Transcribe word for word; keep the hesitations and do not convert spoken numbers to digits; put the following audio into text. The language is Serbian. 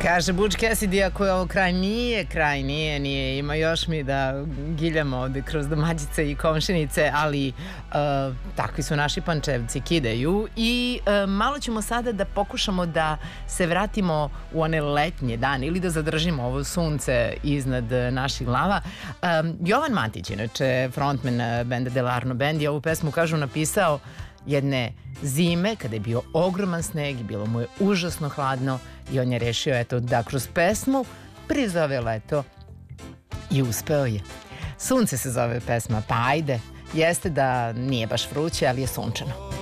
Kaže Butch Cassidy, ako je ovo kraj, nije kraj, nije, nije, ima još mi da giljamo ovde kroz domaćice i komšinice, ali uh, takvi su naši Pančevci, kidaju i uh, malo ćemo sada da pokušamo da se vratimo u one letnje dane ili da zadržimo ovo sunce iznad naših glava. Um, Jovan Matić, inače frontman benda Delarno Band, je ovu pesmu, kažu, napisao jedne zime kada je bio ogroman sneg i bilo mu je užasno hladno i on je rešio eto da kroz pesmu prizove leto i uspeo je. Sunce se zove pesma, pa ajde, jeste da nije baš vruće, ali je sunčano.